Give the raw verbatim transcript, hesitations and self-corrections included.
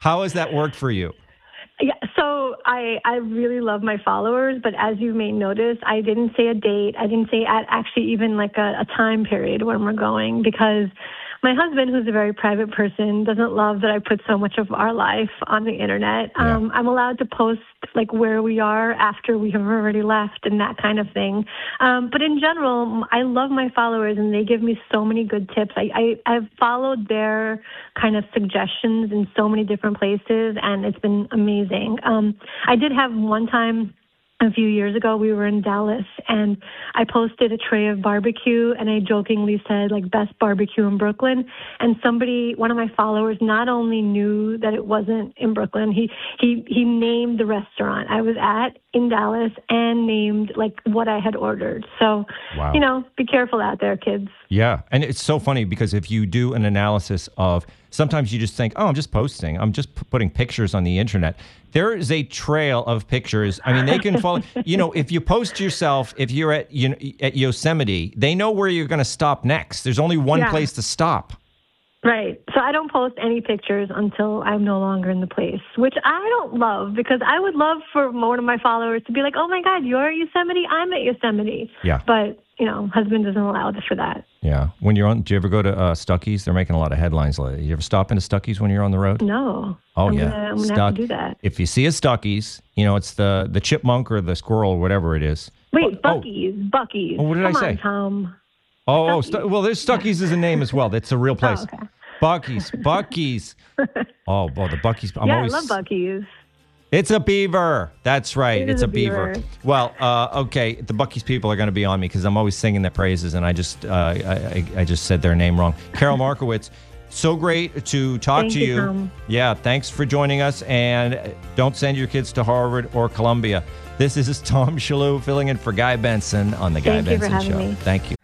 How has that worked for you? Yeah, so I I really love my followers, but as you may notice, I didn't say a date. I didn't say at actually even like a, a time period when we're going because my husband, who's a very private person, doesn't love that I put so much of our life on the internet. Yeah. Um, I'm allowed to post like where we are after we have already left and that kind of thing. Um, but in general, I love my followers and they give me so many good tips. I, I, I've followed their kind of suggestions in so many different places and it's been amazing. Um, I did have one time a few years ago, we were in Dallas and I posted a tray of barbecue and I jokingly said like best barbecue in Brooklyn. And somebody, one of my followers, not only knew that it wasn't in Brooklyn, he, he, he named the restaurant I was at in Dallas and named like what I had ordered. So, Wow. you know, be careful out there, kids. Yeah. And it's so funny because if you do an analysis of, sometimes you just think, oh, I'm just posting. I'm just p- putting pictures on the internet. There is a trail of pictures. I mean, they can follow, you know, if you post yourself, if you're at, you know, at Yosemite, they know where you're going to stop next. There's only one Yeah. place to stop. Right. So I don't post any pictures until I'm no longer in the place, which I don't love because I would love for one of my followers to be like, oh, my God, you're at Yosemite? I'm at Yosemite. Yeah. But, you know, husband doesn't allow for that. Yeah. When you're on, do you ever go to uh, Stuckey's? They're making a lot of headlines lately. You ever stop into Stuckey's when you're on the road? No. Oh, I'm yeah. Gonna, I'm going to Stuck- have to do that. If you see a Stuckey's, you know, it's the, the chipmunk or the squirrel or whatever it is. Wait, Oh, Buc-ee's. Buc-ee's. Oh, what did I Come say? on, Tom. Oh, oh Stuckey's. Stu- well, there's Stuckey's is a name as well. That's a real place. Oh, okay. Buc-ee's, Buc-ee's. Oh, well, the Buc-ee's. I'm yeah, always, I love Buc-ee's. It's a beaver. That's right. It it's is a a beaver. beaver. Well, uh, okay. The Buc-ee's people are going to be on me because I'm always singing their praises, and I just, uh, I, I, I just said their name wrong. Carol Markowitz, so great to talk Thank to you, you. Tom. Yeah, thanks for joining us, and don't send your kids to Harvard or Columbia. This is Tom Shalhoub filling in for Guy Benson on the Guy Thank you for Benson having Show. me. Thank you.